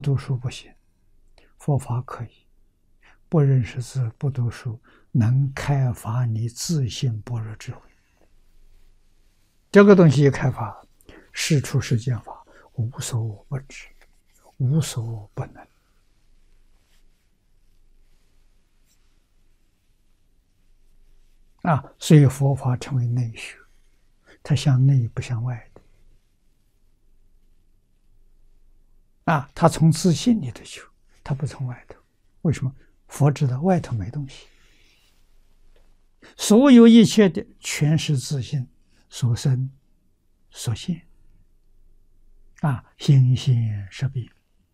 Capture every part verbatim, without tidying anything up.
读书不行，佛法可以。不认识字，不读书，能开发你自信般若智慧。这个东西一开发，事出世间法，无所不知，无所不能。啊，所以佛法称为内学，它向内不向外的。啊，它从自信里头求，它不从外头。为什么？佛知道外头没东西，所有一切的全是自信所生所现。啊，心现识变。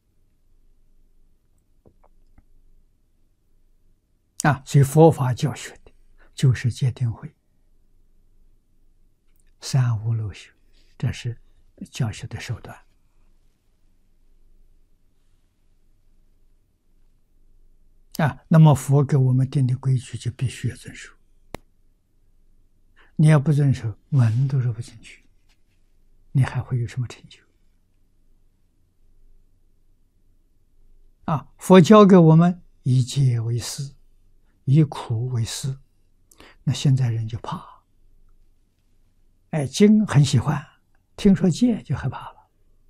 啊，所以佛法教学的就是戒定慧、三无漏学，这是教学的手段。啊，那么佛给我们定的规矩就必须要遵守。你要不遵守，门都入不进去，你还会有什么成就？啊，佛教给我们以戒为师，以苦为师，那现在人就怕。哎，经很喜欢，听说戒就害怕了。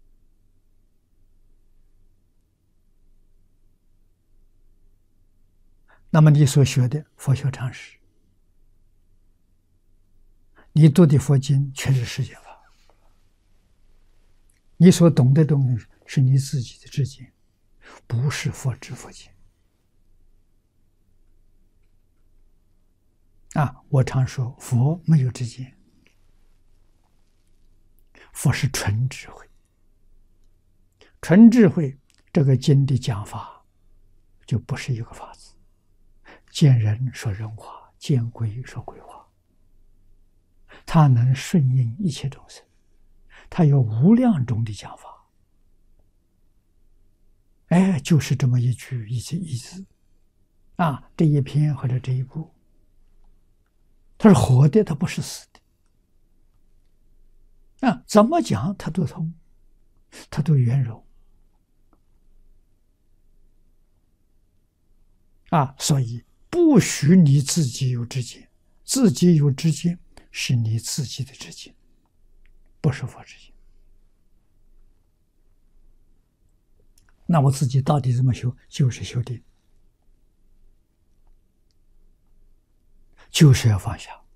那么你所学的佛学常识，你读的佛经全是世间法，你所懂的东西是你自己的知见，不是佛知佛见。啊，我常说佛没有知见，佛是纯智慧。纯智慧这个经的讲法就不是一个法子，见人说人话，见鬼说鬼话。它能顺应一切众生，它有无量种的讲法。哎，就是这么一句一字一字啊，这一篇或者这一部，它是活的，它不是死的。啊，怎么讲它都通，它都圆融。啊，所以不许你自己有知见，自己有知见是你自己的知见，不是佛知见。那我自己到底怎么修？就是修定，就是要放下。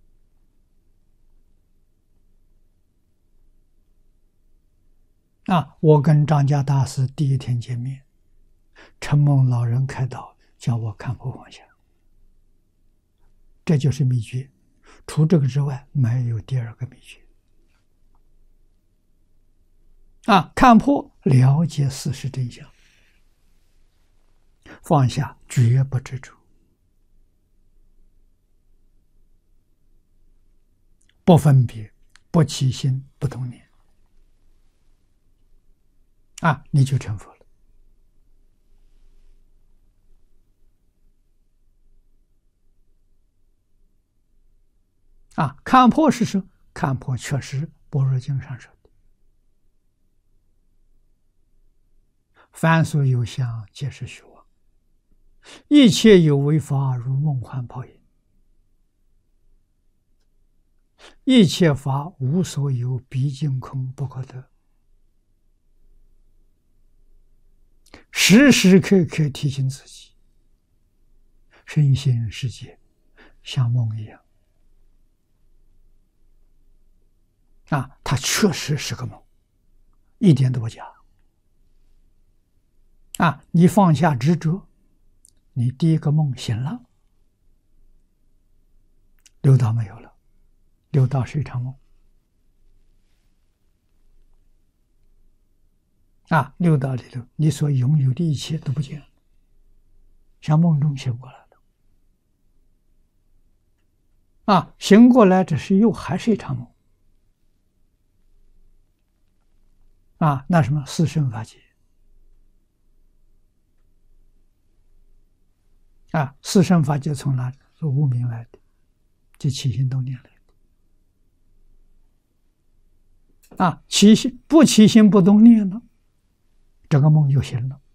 啊，我跟张家大师第一天见面，承蒙老人开导，叫我看破放下，这就是秘诀。除这个之外，没有第二个秘诀。啊，看破，了解事实真相，放下，绝不执着，不分别，不起心，不动念。啊，你就成佛了。啊，看破是说，看破确实般若经上说的，凡所有相，皆是虚妄，一切有为法，如梦幻泡影，一切法无所有，毕竟空，不可得。时时刻刻提醒自己，身心世界像梦一样。啊，它确实是个梦，一点都不假。啊，你放下执着，你第一个梦醒了，六道没有了，六道是一场梦。啊，六道里头你所拥有的一切都不见了，像梦中醒过来了。啊，醒过来只是又还是一场梦。啊，那什么四圣法界。啊，四圣法界从哪里？是无明来的，就起心动念来的。啊，起心不起心不动念了， 这个梦就醒了。